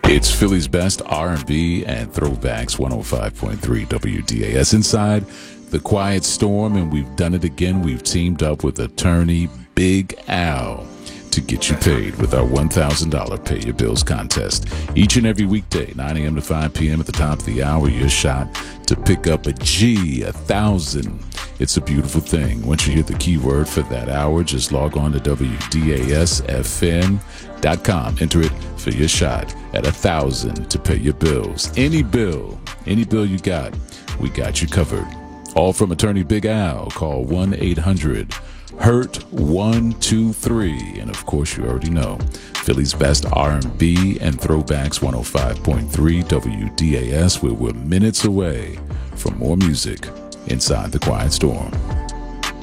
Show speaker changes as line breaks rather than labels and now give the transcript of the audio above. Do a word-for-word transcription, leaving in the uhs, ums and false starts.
It's Philly's best R and B and throwbacks, one oh five point three W D A S inside the Quiet Storm, and we've done it again. We've teamed up with attorney Big Al to get you paid with our one thousand dollars Pay Your Bills contest. Each and every weekday, nine a.m. to five p.m. at the top of the hour, your shot to pick up a G, a thousand. It's a beautiful thing. Once you hit the keyword for that hour, just log on to W D A S F M dot com. Enter it for your shot at a thousand to pay your bills. Any bill, any bill you got, we got you covered. All from attorney Big Al. Call one eight hundred hurt one two three. And of course, you already know, Philly's best R and B and throwbacks, one oh five point three W D A S, where we're minutes away from more music inside the Quiet Storm.